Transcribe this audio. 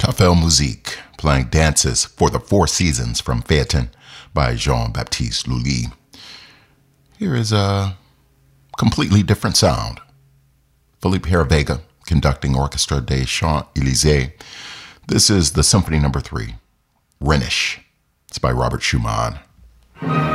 Tafel Musique, playing Dances for the Four Seasons from Phaeton by Jean-Baptiste Lully. Here is a completely different sound. Philippe Herrevega conducting Orchestra des Champs-Élysées. This is the Symphony No. 3, Rhenish. It's by Robert Schumann.